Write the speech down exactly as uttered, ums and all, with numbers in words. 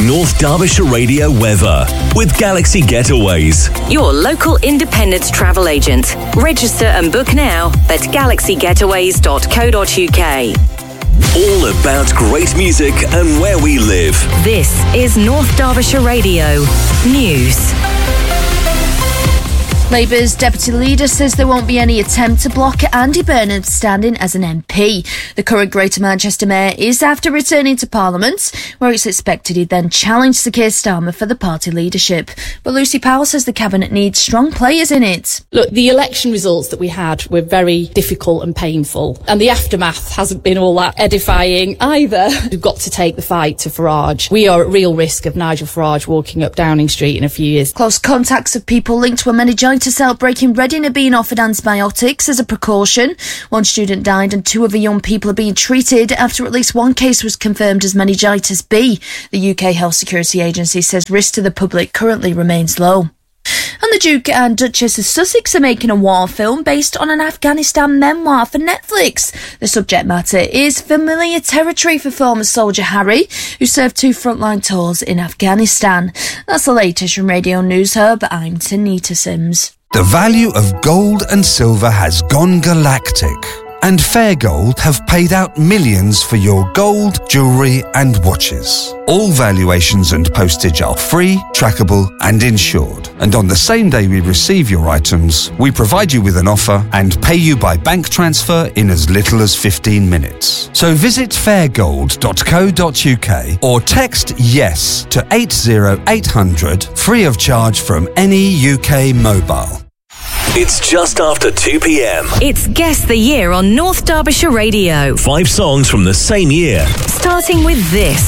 North Derbyshire Radio weather with Galaxy Getaways. Your local independent travel agent. Register and book now at galaxy getaways dot co dot uk. All about great music and where we live. This is North Derbyshire Radio News. Labour's deputy leader says there won't be any attempt to block Andy Burnham standing as an M P. The current Greater Manchester Mayor is after returning to Parliament, where it's expected he'd then challenge Sir Keir Starmer for the party leadership. But Lucy Powell says the Cabinet needs strong players in it. Look, the election results that we had were very difficult and painful, and the aftermath hasn't been all that edifying either. We've got to take the fight to Farage. We are at real risk of Nigel Farage walking up Downing Street in a few years. Close contacts of people linked to a meningitis outbreak in Reading are being offered antibiotics as a precaution. One student died and two other young people are being treated after at least one case was confirmed as meningitis B. The U K Health Security Agency says risk to the public currently remains low. And the Duke and Duchess of Sussex are making a war film based on an Afghanistan memoir for Netflix. The subject matter is familiar territory for former soldier Harry, who served two frontline tours in Afghanistan. That's the latest from Radio News Hub. I'm Tanita Sims. The value of gold and silver has gone galactic, and Fair Gold have paid out millions for your gold, jewellery and watches. All valuations and postage are free, trackable and insured. And on the same day we receive your items, we provide you with an offer and pay you by bank transfer in as little as fifteen minutes. So visit fair gold dot co dot uk or text YES to eight zero eight hundred, free of charge from any U K mobile. It's just after two p.m. It's Guess the Year on North Derbyshire Radio. Five songs from the same year. Starting with this.